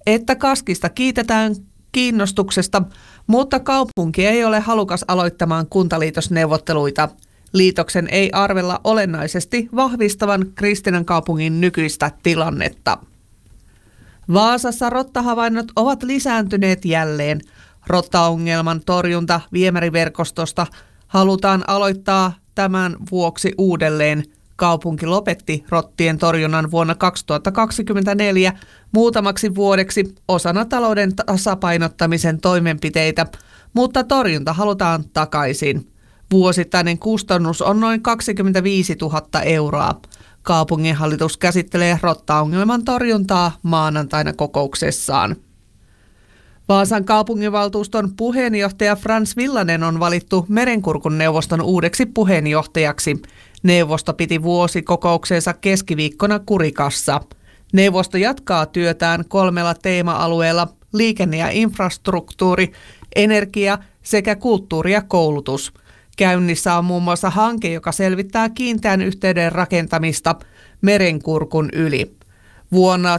että Kaskista kiitetään kiinnostuksesta, mutta kaupunki ei ole halukas aloittamaan kuntaliitosneuvotteluita. Liitoksen ei arvella olennaisesti vahvistavan Kristiinankaupungin nykyistä tilannetta. Vaasassa rottahavainnot ovat lisääntyneet jälleen. Rottaongelman torjunta viemäriverkostosta halutaan aloittaa tämän vuoksi uudelleen. Kaupunki lopetti rottien torjunnan vuonna 2024 muutamaksi vuodeksi osana talouden tasapainottamisen toimenpiteitä, mutta torjunta halutaan takaisin. Vuosittainen kustannus on noin 25 000 euroa. Kaupunginhallitus käsittelee rottaongelman torjuntaa maanantaina kokouksessaan. Vaasan kaupunginvaltuuston puheenjohtaja Frans Villanen on valittu Merenkurkun neuvoston uudeksi puheenjohtajaksi. Neuvosto piti vuosikokouksensa keskiviikkona Kurikassa. Neuvosto jatkaa työtään 3 teema-alueella: liikenne ja infrastruktuuri, energia sekä kulttuuri ja koulutus. Käynnissä on muun muassa hanke, joka selvittää kiinteän yhteyden rakentamista Merenkurkun yli. Vuonna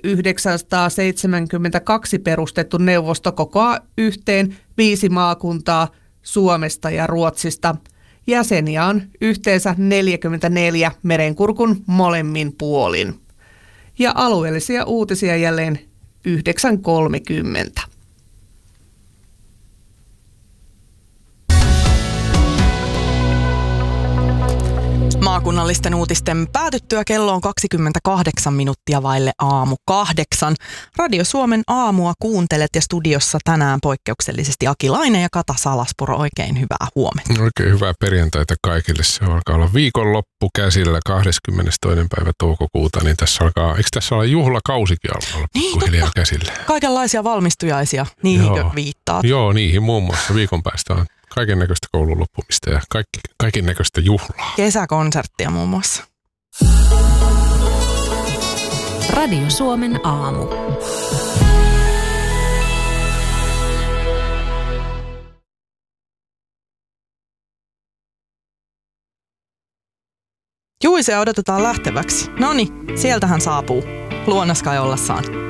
1972 perustettu neuvosto kokoaa yhteen 5 maakuntaa Suomesta ja Ruotsista. Jäseniä on yhteensä 44 Merenkurkun molemmin puolin. Ja alueellisia uutisia jälleen 9.30. Maakunnallisten uutisten päätyttyä kello on 28 minuuttia vaille aamu 8. Radio Suomen aamua kuuntelet ja studiossa tänään poikkeuksellisesti Aki Laine ja Kata Salaspuro. Oikein hyvää huomenta. Oikein hyvää perjantaita kaikille. Se alkaa olla viikonloppu käsillä 22. päivä toukokuuta, niin tässä alkaa, eikö tässä olla juhlakausikin alkaa pikkuhiljaa käsillä? Kaikenlaisia valmistujaisia, niihinkö viittaat? Joo, niihin muun muassa viikon päästä on kaiken näköistä koulun loppumista ja kaiken näköistä juhlaa. Kesäkonserttia muun muassa. Radio Suomen aamu. Juisea odotetaan lähteväksi. Noniin, sieltä hän saapuu. Luonnoskai ollassaan.